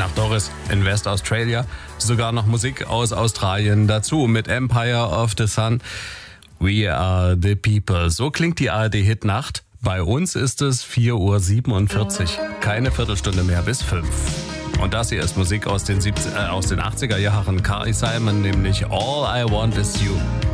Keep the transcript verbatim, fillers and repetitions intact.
Nach Doris in West Australia sogar noch Musik aus Australien dazu mit Empire of the Sun. We are the people. So klingt die A R D-Hitnacht. Bei uns ist es vier Uhr siebenundvierzig. Keine Viertelstunde mehr bis fünf. Und das hier ist Musik aus den, siebzig, äh, aus den achtziger Jahren. Carly Simon, nämlich All I Want Is You.